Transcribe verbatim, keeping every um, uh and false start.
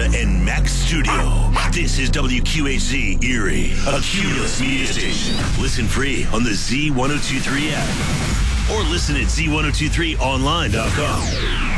and Max Studio. This is W Q H Z Erie, a Cumulus media station. Listen free on the Z ten twenty-three app or listen at Z ten twenty-three online dot com.